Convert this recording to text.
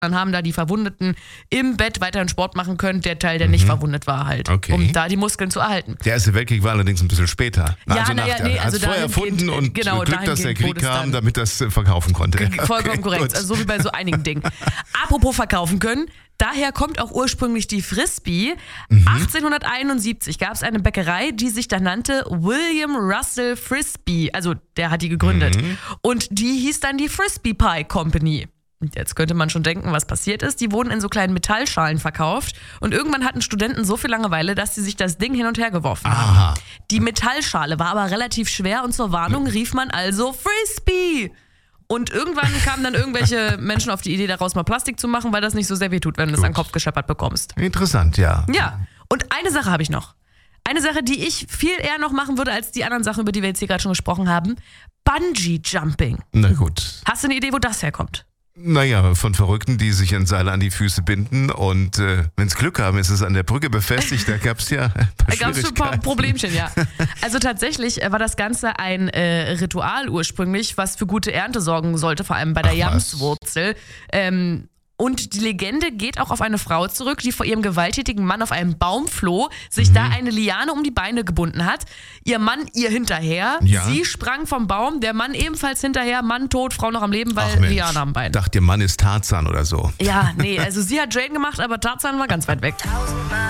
Dann haben da die Verwundeten im Bett weiterhin Sport machen können, der Teil, der nicht verwundet war halt, um da die Muskeln zu erhalten. Der Erste Weltkrieg war allerdings ein bisschen später. Also hat es vorher erfunden und genau, Glück, dass der Krieg kam, damit das verkaufen konnte. Vollkommen korrekt, also so wie bei so einigen Dingen. Apropos verkaufen können, daher kommt auch ursprünglich die Frisbee. 1871 gab es eine Bäckerei, die sich da nannte William Russell Frisbee, also der hat die gegründet. Und die hieß dann die Frisbee Pie Company. Und jetzt könnte man schon denken, was passiert ist. Die wurden in so kleinen Metallschalen verkauft und irgendwann hatten Studenten so viel Langeweile, dass sie sich das Ding hin und her geworfen haben. Die Metallschale war aber relativ schwer und zur Warnung rief man also Frisbee. Und irgendwann kamen dann irgendwelche Menschen auf die Idee, daraus mal Plastik zu machen, weil das nicht so sehr weh tut, wenn du es an den Kopf gescheppert bekommst. Interessant, ja. Ja, und eine Sache habe ich noch. Eine Sache, die ich viel eher noch machen würde, als die anderen Sachen, über die wir jetzt hier gerade schon gesprochen haben. Bungee-Jumping. Na gut. Hast du eine Idee, wo das herkommt? Naja, von Verrückten, die sich ein Seil an die Füße binden und wenn es Glück haben, ist es an der Brücke befestigt, da gab es ja ein paar schon ein paar Problemchen, ja. Also tatsächlich war das Ganze ein Ritual ursprünglich, was für gute Ernte sorgen sollte, vor allem bei der Jamswurzel. Und die Legende geht auch auf eine Frau zurück, die vor ihrem gewalttätigen Mann auf einem Baum floh, sich da eine Liane um die Beine gebunden hat. Ihr Mann ihr hinterher. Ja. Sie sprang vom Baum, der Mann ebenfalls hinterher. Mann tot, Frau noch am Leben, weil Liane am Bein. Dachte, ihr Mann ist Tarzan oder so. Ja, nee, also sie hat Jane gemacht, aber Tarzan war ganz weit weg.